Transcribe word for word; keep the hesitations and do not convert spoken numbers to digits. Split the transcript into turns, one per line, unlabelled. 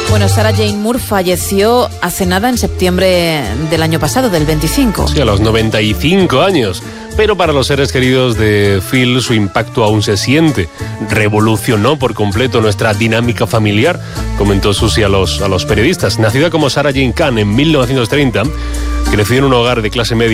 Bueno, Sarah Jane Moore falleció hace nada, en septiembre del año pasado, del veinticinco.
Sí, a los noventa y cinco años. Pero para los seres queridos de Phil, su impacto aún se siente. Revolucionó por completo nuestra dinámica familiar, comentó Susie a los, a los periodistas. Nacida como Sarah Jane Kahn en mil novecientos treinta, creció en un hogar de clase media